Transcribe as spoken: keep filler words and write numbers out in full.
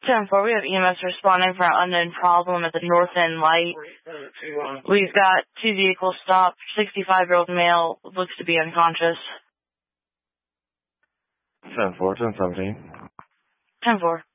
ten four, we have E M S responding for an unknown problem at the north end light. We've got two vehicles stopped. sixty-five-year-old male looks to be unconscious. ten four, ten seventeen. ten four.